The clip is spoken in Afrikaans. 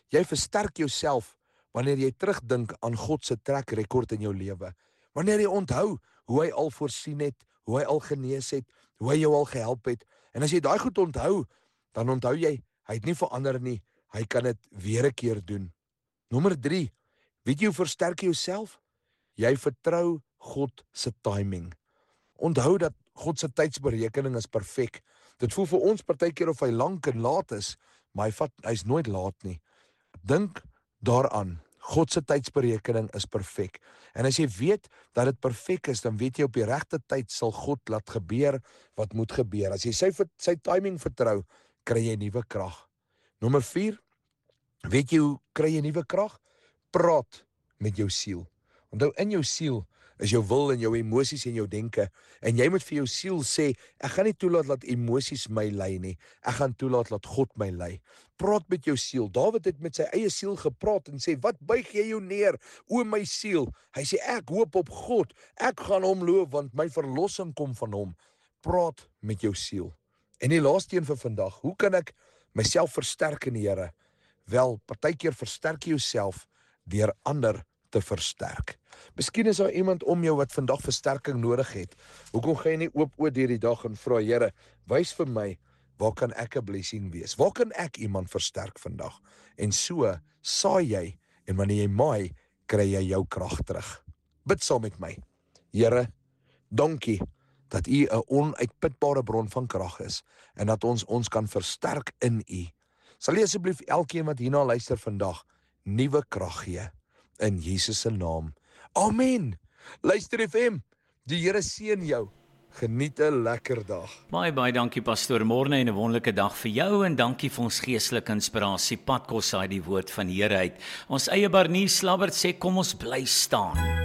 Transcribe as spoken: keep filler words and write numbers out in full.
Jy versterk jouself wanneer jy terugdink aan God se track record in jou lewe. Wanneer jy onthou hoe hy al voorsien het, hoe hy al genees het, hoe hy jou al gehelp het. En as jy daai goed onthou, dan onthou jy, hy het nie verander nie, hy kan dit weer 'n keer doen. Nommer drie, weet jy hoe versterk jy jouself? Jy vertrou God se timing. Onthou dat God se tydsberekening is perfek. Dit voel vir ons partykeer of hy lank en laat is, maar hy vat, hy's nooit laat nie. Dink daaraan, God se tydsberekening is perfek. En as jy weet dat dit perfek is, dan weet jy op die regte tyd sal God laat gebeur wat moet gebeur. As jy sy, sy timing vertrou, kry jy nuwe krag. Nommer vier, weet jy hoe kry jy nuwe krag? Praat met jou siel. Onthou, in jou siel is jou wil en jou emosies en jou denke, en jy moet vir jou siel sê, ek gaan nie toelaat dat emosies my lei nie, ek gaan toelaat dat God my lei. Praat met jou siel. Dawid het met sy eie siel gepraat en sê, wat buig jy jou neer, o my siel? Hy sê, ek hoop op God, ek gaan hom loof, want my verlossing kom van hom. Praat met jou siel. En die laaste een vir vandag, hoe kan ek myself versterk in die Here? Wel, partykeer versterk jy jouself deur ander te versterk. Miskien is daar iemand om jou wat vandag versterking nodig het. Hoekom gaan jy nie oop oor deur die dag en vra, Here, wys vir my, waar kan ek 'n blessing wees? Waar kan ek iemand versterk vandag? En so saai jy, en wanneer jy maai, kry jy jou krag terug. Bid saam met my. Here, dankie dat U 'n onuitputbare bron van krag is, en dat ons ons kan versterk in U. Sal jy asseblief elkeen wat hierna luister vandag, nuwe krag gee, in Jesus se naam. Amen. Luister F M, die Here seën jou. Geniet 'n lekker dag. Baie, baie dankie pastoor, môre en 'n wonderlike dag vir jou, en dankie vir ons geestelike inspirasie, padkos uit die woord van die Here uit. Ons eie Barnie Slabbert sê, kom ons bly staan.